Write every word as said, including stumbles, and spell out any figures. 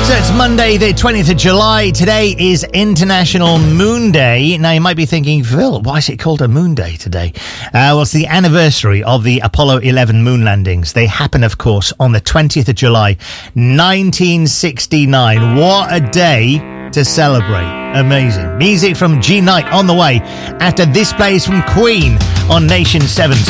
So it's Monday, the twentieth of July. Today is International Moon Day. Now, you might be thinking, Phil, why is it called a Moon Day today? Uh, well, it's the anniversary of the Apollo eleven moon landings. They happen, of course, on the twentieth of July, nineteen sixty-nine. What a day to celebrate. Amazing. Music from G Knight on the way after this plays from Queen on Nation seven.